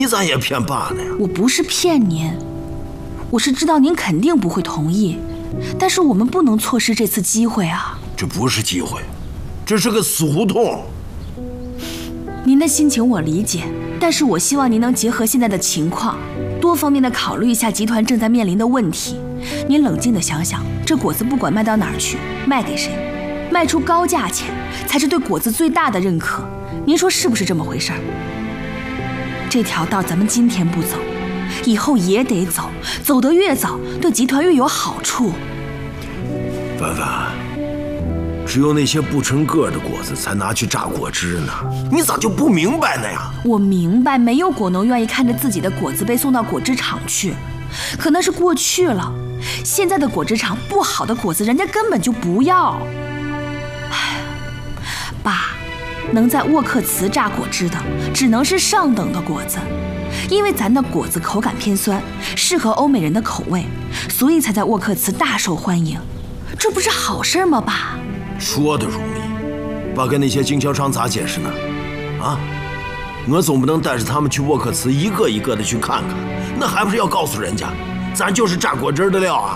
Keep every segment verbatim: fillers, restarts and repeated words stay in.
你咋也骗爸呢呀？ 我不是骗您，我是知道您肯定不会同意，但是我们不能错失这次机会啊！ 这不是机会，这是个死胡同。 您的心情我理解，但是我希望您能结合现在的情况，多方面的考虑一下集团正在面临的问题。您冷静的想想，这果子不管卖到哪儿去，卖给谁，卖出高价钱才是对果子最大的认可。您说是不是这么回事儿？这条道咱们今天不走，以后也得走，走得越早，对集团越有好处。 凡凡，只有那些不成个的果子才拿去榨果汁呢，你咋就不明白呢呀？ 我明白，没有果农愿意看着自己的果子被送到果汁厂去，可那是过去了。现在的果汁厂不好的果子，人家根本就不要。唉，爸，能在沃克茨榨果汁的，只能是上等的果子，因为咱的果子口感偏酸，适合欧美人的口味，所以才在沃克茨大受欢迎。这不是好事吗，爸？ 说的容易，爸跟那些经销商咋解释呢？啊，我总不能带着他们去沃克茨一个一个的去看看，那还不是要告诉人家，咱就是榨果汁的料啊！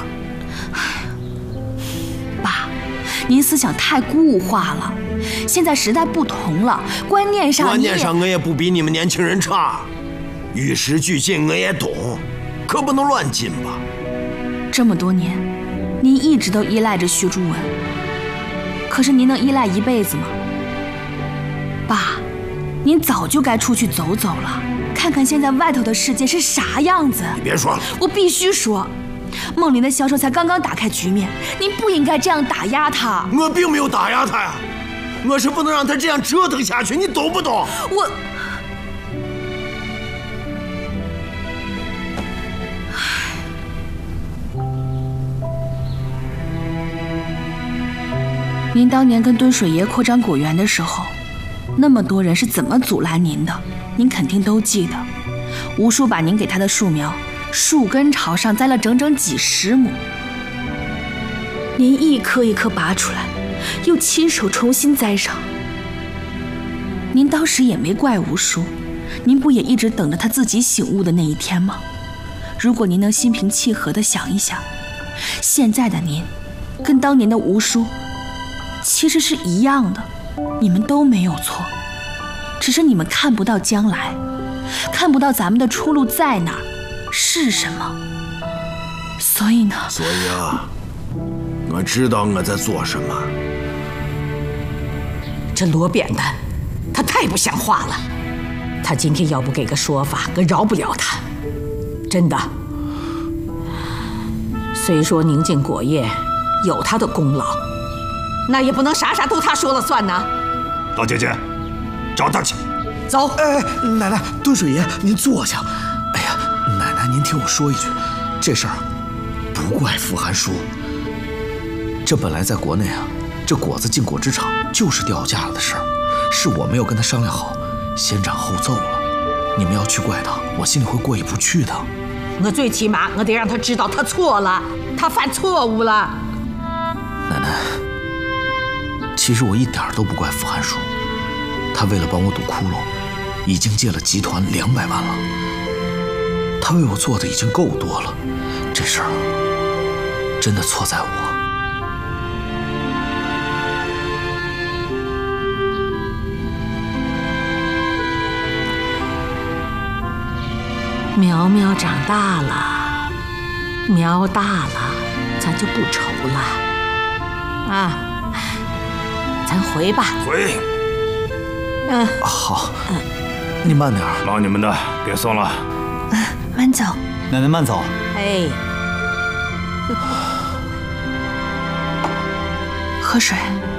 爸，您思想太固化了，现在时代不同了，观念上观念上我也不比你们年轻人差，与时俱进我也懂，可不能乱进吧？ 这么多年，您一直都依赖着薛朱文，可是您能依赖一辈子吗？爸，您早就该出去走走了，看看现在外头的世界是啥样子。 你别说了， 我必须说，梦林的销售才刚刚打开局面，您不应该这样打压他。 我并没有打压他呀，我是不能让他这样折腾下去，你懂不懂？ 我。您当年跟敦水爷扩张果园的时候，那么多人是怎么阻拦您的？您肯定都记得。吴叔把您给他的树苗树根朝上栽了整整几十亩，您一颗一颗拔出来，又亲手重新栽上。您当时也没怪吴叔，您不也一直等着他自己醒悟的那一天吗？如果您能心平气和地想一想，现在的您跟当年的吴叔其实是一样的，你们都没有错，只是你们看不到将来，看不到咱们的出路在哪儿，是什么。所以呢？ 所以啊，我知道我在做什么。 这罗扁担，他太不像话了。他今天要不给个说法，我饶不了他。真的。虽说宁静果业有他的功劳，那也不能啥啥都他说了算呐。 老姐姐，找他去。 走。 哎，奶奶，敦水爷，您坐下。哎呀，奶奶，您听我说一句，这事儿不怪傅寒叔。这本来在国内啊，这果子进果汁厂就是掉价了的事儿，是我没有跟他商量好，先斩后奏了。你们要去怪他，我心里会过意不去的。 我最起码我得让他知道他错了，他犯错误了。 奶奶，其实我一点都不怪傅寒叔，他为了帮我堵窟窿，已经借了集团两百万了。他为我做的已经够多了，这事儿真的错在我。 苗苗长大了，苗大了，咱就不愁了。啊，咱回吧。 回。 嗯， 好。嗯，你慢点。 忙你们的，别送了。 嗯，慢走。 奶奶慢走。 哎， 喝水。